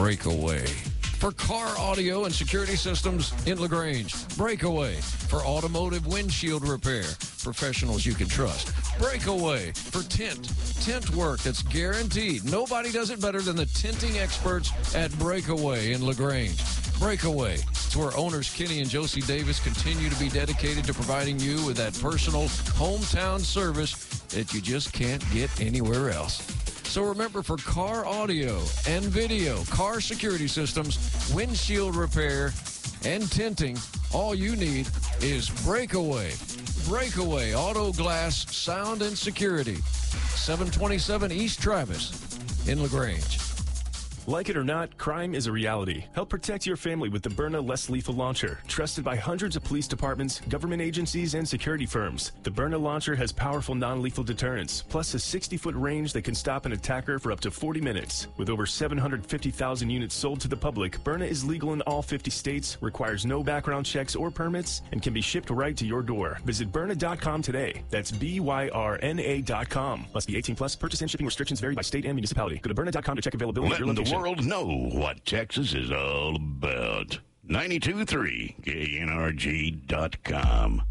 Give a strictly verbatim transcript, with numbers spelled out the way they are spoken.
Breakaway. For car audio and security systems in LaGrange, Breakaway. For automotive windshield repair, professionals you can trust, Breakaway. For tint, tint work that's guaranteed. Nobody does it better than the tinting experts at Breakaway in LaGrange. Breakaway. It's where owners Kenny and Josie Davis continue to be dedicated to providing you with that personal hometown service that you just can't get anywhere else. So remember, for car audio and video, car security systems, windshield repair, and tinting, all you need is Breakaway. Breakaway Auto Glass Sound and Security. seven twenty-seven East Travis in LaGrange. Like it or not, crime is a reality. Help protect your family with the Byrna Less Lethal Launcher, trusted by hundreds of police departments, government agencies, and security firms. The Byrna launcher has powerful non-lethal deterrence, plus a sixty-foot range that can stop an attacker for up to forty minutes. With over seven hundred fifty thousand units sold to the public, Byrna is legal in all fifty states, requires no background checks or permits, and can be shipped right to your door. Visit Byrna dot com today. That's B Y R N A dot com. Must be eighteen plus. Purchase and shipping restrictions vary by state and municipality. Go to Byrna dot com to check availability. Letting the world know what Texas is all about. ninety-two point three K N R G dot com.